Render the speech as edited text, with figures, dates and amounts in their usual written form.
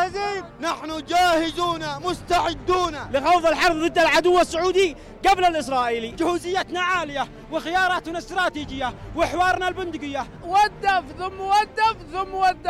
الهزيم. نحن جاهزون مستعدون لخوض الحرب ضد العدو السعودي قبل الإسرائيلي. جهوزيتنا عالية وخياراتنا استراتيجية وحوارنا البندقية. ودف ثم ودف ثم ودف.